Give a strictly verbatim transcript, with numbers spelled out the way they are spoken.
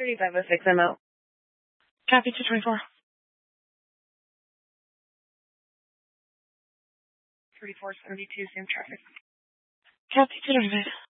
thirty-five oh six M O. Copy, two twenty-four. thirty-four seventy-two, same traffic. Copy, two twenty-five.